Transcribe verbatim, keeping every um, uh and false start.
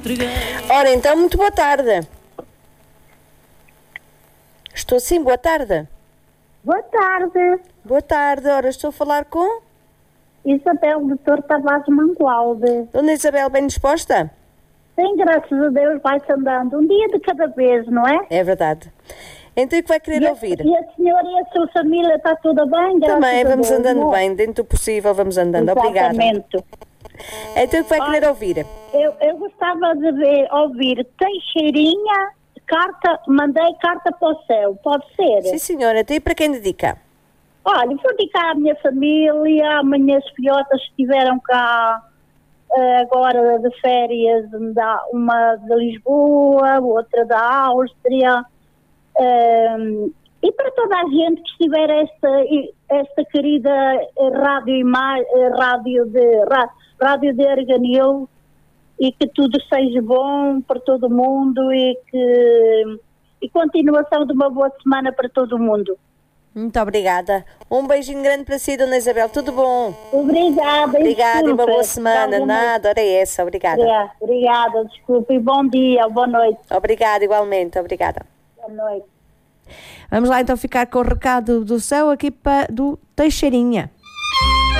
Ora, então, muito boa tarde. Estou sim, boa tarde. Boa tarde. Boa tarde, ora, estou a falar com... Isabel de Torre Tavares Mangualde. Dona Isabel, bem disposta? Sim, graças a Deus vai-se andando. Um dia de cada vez, não é? É verdade. Então, o que vai querer e a, ouvir? E a senhora e a sua família está tudo bem? Graças Também, a vamos Deus, andando não é? bem, dentro do possível vamos andando. Exatamente. Obrigada. Então, o que vai querer Olha, ouvir? Eu, eu gostava de ver, ouvir Teixeirinha, carta, mandei carta para o céu, pode ser? Sim, senhora. Então, e para quem dedica? Olha, vou dedicar à minha família, às minhas filhotas que estiveram cá uh, agora de férias, da, uma de Lisboa, outra da Áustria, um, e para toda a gente que estiver esta, esta querida rádio, rádio de, rádio de Arganil, e que tudo seja bom para todo mundo e que e continuação de uma boa semana para todo mundo. Muito obrigada. Um beijinho grande para si, Dona Isabel. Tudo bom? Obrigada. Obrigada desculpa. e uma boa semana. Nada, ora é essa. Obrigada. Obrigada, obrigada, desculpa e bom dia, boa noite. Obrigada, igualmente. Obrigada. Boa noite. Vamos lá então ficar com o recado do céu aqui para, do Teixeirinha.